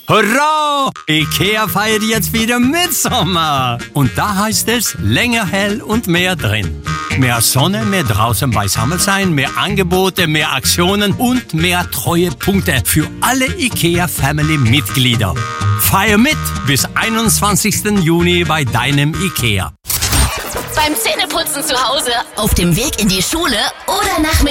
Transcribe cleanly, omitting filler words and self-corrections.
Hurra! IKEA feiert jetzt wieder Mitsommer. Und da heißt es, länger hell und mehr drin. Mehr Sonne, mehr draußen beisammen sein, mehr Angebote, mehr Aktionen und mehr Treuepunkte für alle IKEA-Family-Mitglieder. Feier mit bis 21. Juni bei deinem IKEA. Beim Zähneputzen zu Hause, auf dem Weg in die Schule oder nach